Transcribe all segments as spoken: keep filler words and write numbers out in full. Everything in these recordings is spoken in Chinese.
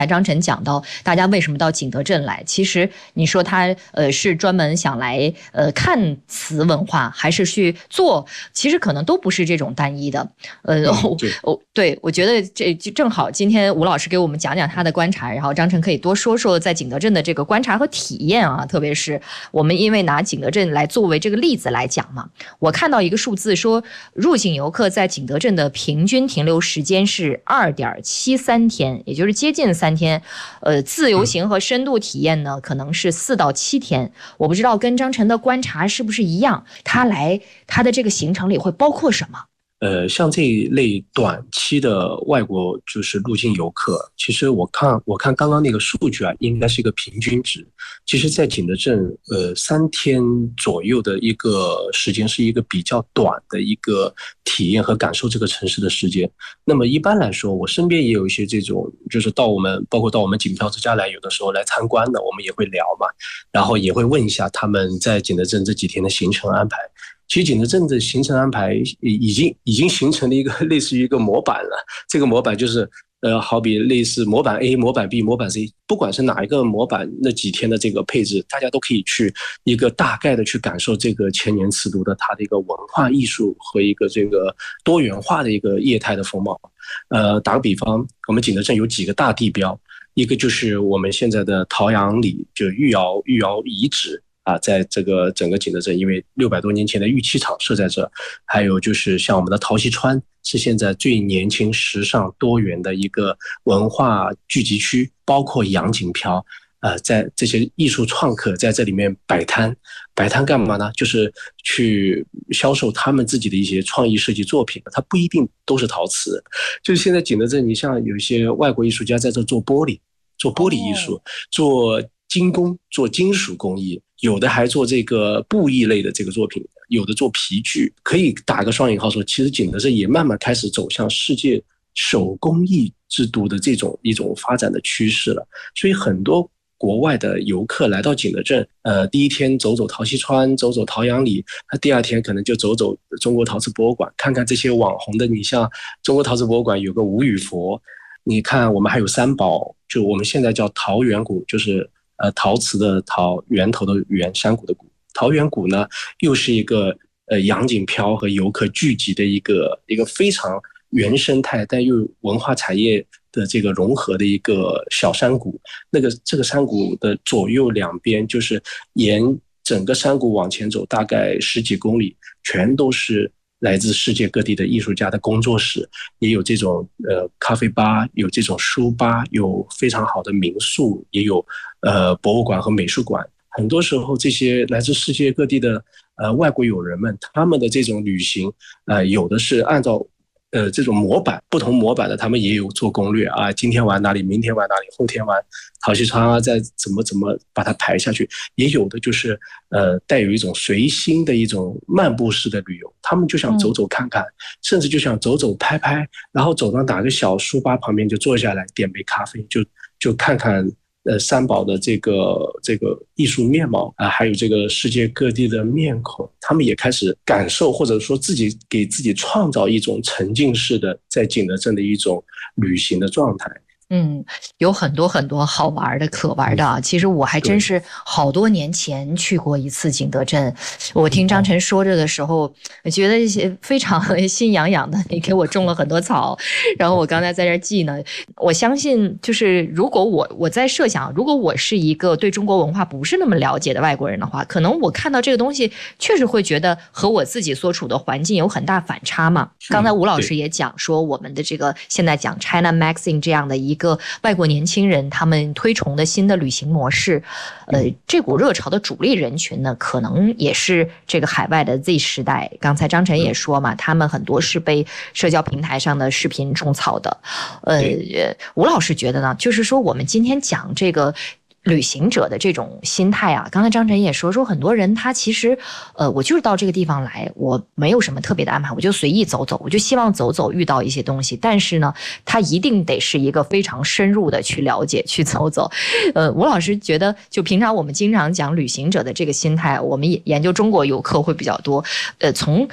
张晨讲到大家为什么到景德镇来，其实你说他呃是专门想来呃看瓷文化，还是去做，其实可能都不是这种单一的。呃， 嗯、 我我对我觉得这正好今天吴老师给我们讲讲他的观察，然后张晨可以多说说在景德镇的这个观察和体验啊，特别是我们因为拿景德镇来作为这个例子来讲嘛，我看到一个数字说，入境游客在景德镇的平均停留时间是二点七三天，也就是接近三天。呃，自由行和深度体验呢，可能是四到七天。我不知道跟张晨的观察是不是一样，他来他的这个行程里会包括什么？ 呃，像这一类短期的外国就是入境游客，其实我看我看刚刚那个数据啊，应该是一个平均值。其实，在景德镇，呃，三天左右的一个时间是一个比较短的一个体验和感受这个城市的时间。那么一般来说，我身边也有一些这种，就是到我们包括到我们景漂之家来，有的时候来参观的，我们也会聊嘛，然后也会问一下他们在景德镇这几天的行程安排。其实景德镇的行程安排已经已经形成了一个类似于一个模板了。这个模板就是呃，好比类似模板 A、模板 B、模板 C， 不管是哪一个模板，那几天的这个配置，大家都可以去一个大概的去感受这个千年瓷都的它的一个文化艺术和一个这个多元化的一个业态的风貌。呃，打个比方，我们景德镇有几个大地标，一个就是我们现在的陶阳里，就御窑御窑遗址。啊，在这个整个景德镇，因为六百多年前的玉器厂设在这，还有就是像我们的陶溪川，是现在最年轻、时尚、多元的一个文化聚集区，包括洋锦漂，呃，在这些艺术创客在这里面摆摊，摆摊干嘛呢？就是去销售他们自己的一些创意设计作品，它不一定都是陶瓷，就是现在景德镇，你像有一些外国艺术家在这做玻璃，做玻璃艺术，哦、做精工，做金属工艺。有的还做这个布艺类的这个作品，有的做皮具，可以打个双引号说，其实景德镇也慢慢开始走向世界手工艺之都的这种一种发展的趋势了。所以很多国外的游客来到景德镇，呃，第一天走走陶溪川，走走陶阳里，他第二天可能就走走中国陶瓷博物馆，看看这些网红的。你像中国陶瓷博物馆有个吴语佛，你看我们还有三宝，就我们现在叫陶源谷，就是呃，陶瓷的陶，源头的源，山谷的谷。陶源谷呢，又是一个呃洋锦漂和游客聚集的一个一个非常原生态，但又文化产业的这个融合的一个小山谷。那个这个山谷的左右两边，就是沿整个山谷往前走，大概十几公里，全都是来自世界各地的艺术家的工作室，也有这种呃咖啡吧，有这种书吧，有非常好的民宿，也有呃博物馆和美术馆。很多时候，这些来自世界各地的呃外国友人们，他们的这种旅行，呃，有的是按照呃这种模板，不同模板的，他们也有做攻略啊，今天玩哪里，明天玩哪里，后天玩陶溪川啊，再怎么怎么把它排下去。也有的就是呃带有一种随心的一种漫步式的旅游，他们就想走走看看，嗯、甚至就想走走拍拍，然后走到哪个小书吧旁边就坐下来，点杯咖啡，就就看看。呃，三宝的这个这个艺术面貌啊、呃，还有这个世界各地的面孔，他们也开始感受，或者说自己给自己创造一种沉浸式的在景德镇的一种旅行的状态。 嗯，有很多很多好玩的可玩的啊！其实我还真是好多年前去过一次景德镇。我听张晨说着的时候，我觉得非常心痒痒的。你给我种了很多草，然后我刚才在这记呢。我相信，就是如果我我在设想，如果我是一个对中国文化不是那么了解的外国人的话，可能我看到这个东西，确实会觉得和我自己所处的环境有很大反差嘛。刚才吴老师也讲说，我们的这个现在讲 China Maxing 这样的一个。一个外国年轻人他们推崇的新的旅行模式，呃，这股热潮的主力人群呢，可能也是这个海外的 Z 时代。刚才张晨也说嘛，他们很多是被社交平台上的视频种草的。呃，吴老师觉得呢，就是说我们今天讲这个。旅行者的这种心态啊，刚才张晨也说说很多人他其实呃我就是到这个地方来，我没有什么特别的安排，我就随意走走，我就希望走走遇到一些东西，但是呢他一定得是一个非常深入的去了解去走走。呃吴老师觉得就平常我们经常讲旅行者的这个心态，我们研究中国游客会比较多，呃从更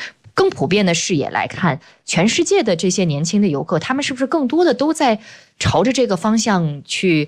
更普遍的视野来看，全世界的这些年轻的游客，他们是不是更多的都在朝着这个方向去